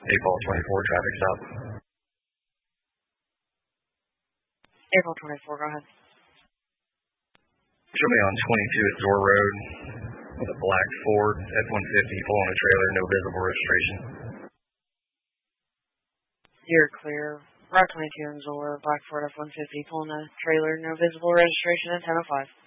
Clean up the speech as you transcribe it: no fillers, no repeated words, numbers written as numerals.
April 24, traffic stop. April 24, go ahead. Should be on 22 at Zor Road with a black Ford F-150 pulling a trailer, no visible registration. You're clear. Route 22 in Zor, black Ford F-150 pulling a trailer, no visible registration at 10:05.